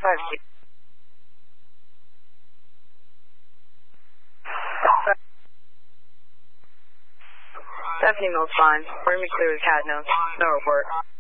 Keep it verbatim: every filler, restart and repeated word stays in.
five zero. That female's fine. Bring me clear as cat nose. No report.